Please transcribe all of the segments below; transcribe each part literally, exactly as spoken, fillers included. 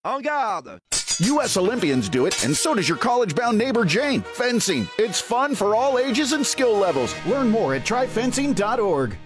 En garde! U S Olympians do it, and so does your college-bound neighbor Jane. Fencing. It's fun for all ages and skill levels. Learn more at try fencing dot org.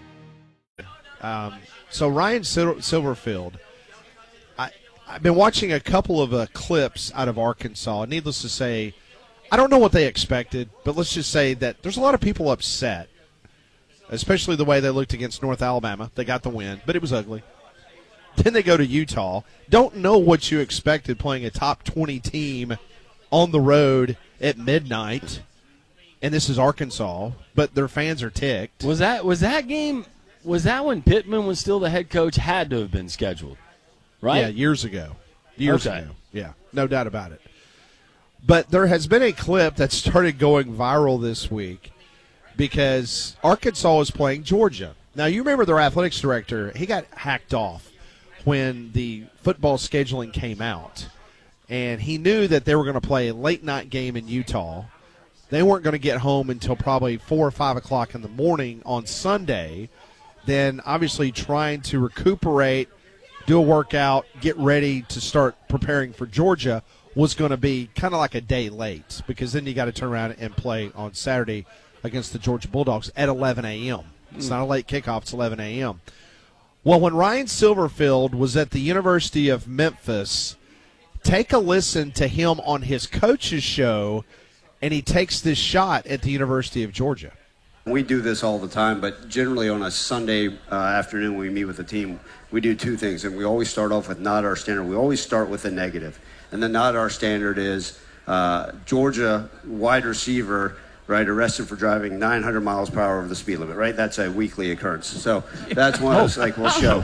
Um, so Ryan Sil- Silverfield, I, I've been watching a couple of uh, clips out of Arkansas. Needless to say, I don't know what they expected, but let's just say that there's a lot of people upset, especially the way they looked against North Alabama. They got the win, but it was ugly. Then they go to Utah. Don't know what you expected playing a top twenty team on the road at midnight, and this is Arkansas, but their fans are ticked. Was that was that game, was that when Pittman was still the head coach? Had to have been scheduled, right? Yeah, years ago. Years okay. ago. Yeah, no doubt about it. But there has been a clip that started going viral this week because Arkansas is playing Georgia. Now, you remember their athletics director, he got hacked off when the football scheduling came out, and he knew that they were going to play a late-night game in Utah. They weren't going to get home until probably four or five o'clock in the morning on Sunday. Then, obviously, trying to recuperate, do a workout, get ready to start preparing for Georgia was going to be kind of like a day late because then you got to turn around and play on Saturday against the Georgia Bulldogs at eleven a.m. It's mm. not a late kickoff. It's eleven a.m. Well, when Ryan Silverfield was at the University of Memphis, take a listen to him on his coach's show, and he takes this shot at the University of Georgia. We do this all the time, but generally on a Sunday uh, afternoon when we meet with the team, we do two things, and we always start off with not our standard. We always start with the negative, and the not our standard is uh, Georgia wide receiver, right, arrested for driving nine hundred miles per hour over the speed limit, right? That's a weekly occurrence. So that's one of those, like, we'll show.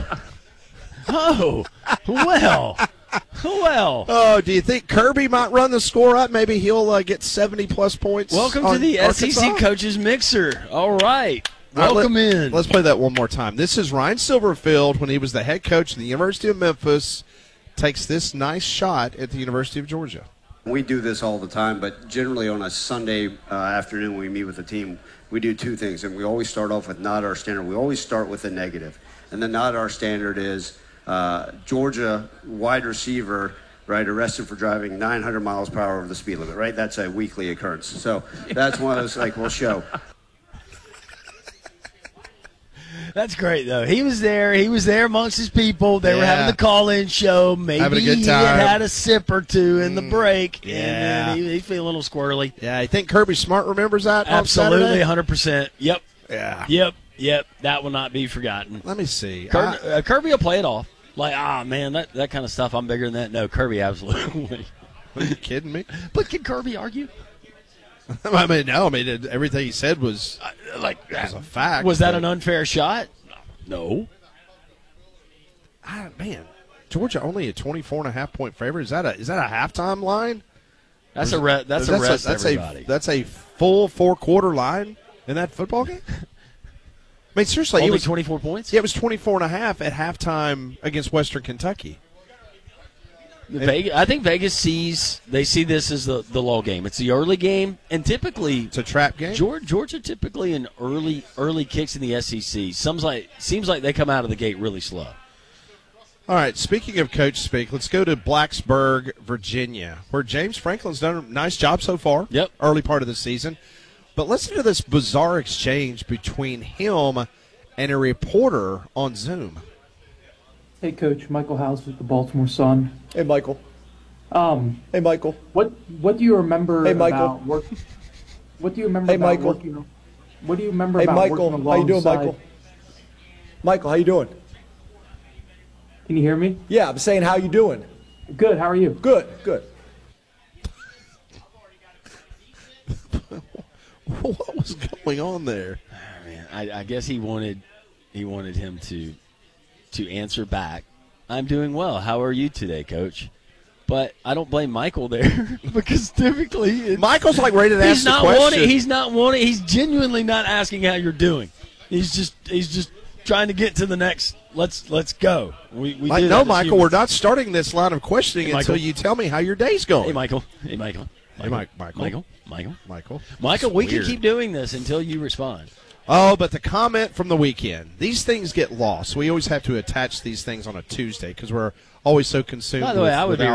Oh, well, well. Oh, do you think Kirby might run the score up? Maybe he'll uh, get seventy-plus points. Welcome to the Arkansas? S E C Coaches Mixer. All right. Welcome All right, let, in. Let's play that one more time. This is Ryan Silverfield when he was the head coach at the University of Memphis, takes this nice shot at the University of Georgia. We do this all the time, but generally on a Sunday uh, afternoon when we meet with the team, we do two things, and we always start off with not our standard. We always start with the negative, and the not our standard is uh, Georgia wide receiver, right, arrested for driving nine hundred miles per hour over the speed limit, right? That's a weekly occurrence. So that's one of those, like, we'll show. That's great, though. He was there. He was there amongst his people. They yeah. were having the call-in show. Maybe having a good he time. had had a sip or two in the Mm, break. yeah. And then he, he's feeling a little squirrely. Yeah, I think Kirby Smart remembers that Absolutely, on Saturday. one hundred percent. Yep. Yeah. Yep. Yep. That will not be forgotten. Let me see. Kirby, I, uh, Kirby will play it off. Like, ah, man, that, that kind of stuff, I'm bigger than that. No, Kirby, absolutely. are you kidding me? But can Kirby argue? I mean, no. I mean, it, everything he said was Uh, like, was a fact. Was that but, an unfair shot? No. I, man, Georgia only a twenty-four and a half point favorite. Is that a is that a halftime line? That's a re- that's, that's a rest. A, that's everybody. a that's a full four quarter line in that football game. I mean, seriously, Only it was twenty-four points. Yeah, it was twenty-four and a half at halftime against Western Kentucky. Vegas, I think Vegas sees they see this as the, the lull game. It's the early game, and typically It's a trap game. Georgia, Georgia typically in early early kicks in the S E C. Seems like seems like they come out of the gate really slow. All right, speaking of coach speak, let's go to Blacksburg, Virginia, where James Franklin's done a nice job so far. Yep. Early part of the season. But listen to this bizarre exchange between him and a reporter on Zoom. Hey, Coach. Michael House with the Baltimore Sun. Hey, Michael. Um, Hey, Michael. what what do you remember Hey, Michael. about work? What do you remember Hey, about Michael. working? What do you remember Hey, about Michael. working How you doing, alongside? Michael? Michael, how you doing? Can you hear me? Yeah, I'm saying how you doing. Good. How are you? Good, good. What was going on there? Man, I, I guess he wanted he wanted him to to answer back. I'm doing well. How are you today, Coach? But I don't blame Michael there because typically it's, Michael's like ready to he's ask not the question. wanting. He's not wanting. He's genuinely not asking how you're doing. He's just he's just trying to get to the next. Let's let's go. We we Like, do no, that as Michael, humans. we're not starting this line of questioning Hey, until Michael. you tell me how your day's going. Hey, Michael. Hey, Michael. Hey, Mike, Michael. Michael. Michael. Michael. Michael. It's We weird. can keep doing this until you respond. Oh, but the comment from the weekend. These things get lost. We always have to attach these things on a Tuesday because we're always so consumed By the way, with, I would with be